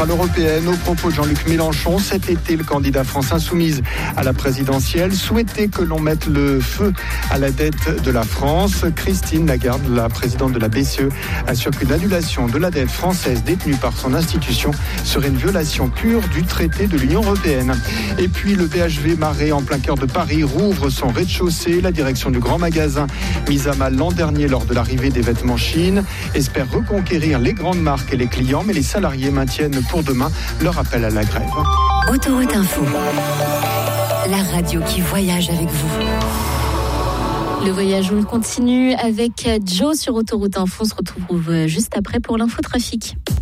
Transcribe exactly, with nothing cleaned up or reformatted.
centrale européenne. Au propos de Jean-Luc Mélenchon, cet été, le candidat France Insoumise à la présidentielle souhaitait que l'on mette le feu à la dette de la France. Christine Lagarde, la présidente de la B C E, assure qu'une annulation de la dette française détenue par son institution serait une violation pure du traité de l'Union européenne. Et puis le B H V Marais, en plein cœur de Paris, rouvre son rez-de-chaussée. La direction du grand magasin, mise à mal l'an dernier lors de l'arrivée des vêtements Chine, espère reconquérir les grandes marques et les clients, mais les salariés maintiennent pour demain leur appel à la grève. Autoroute Info, la radio qui voyage avec vous. Le voyage, on le continue avec Joe sur Autoroute Info. On se retrouve juste après pour l'infotrafic.